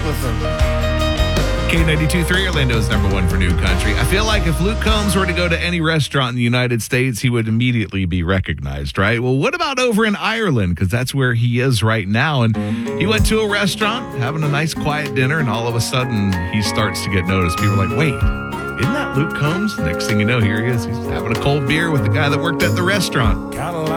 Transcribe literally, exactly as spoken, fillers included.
with them. K ninety-two point three, Orlando's number one for new country. I feel like if Luke Combs were to go to any restaurant in the United States, he would immediately be recognized, right? Well, what about over in Ireland? Because that's where he is right now. And he went to a restaurant, having a nice quiet dinner, and all of a sudden he starts to get noticed. People are like, wait, isn't that Luke Combs? Next thing you know, here he is. He's having a cold beer with the guy that worked at the restaurant.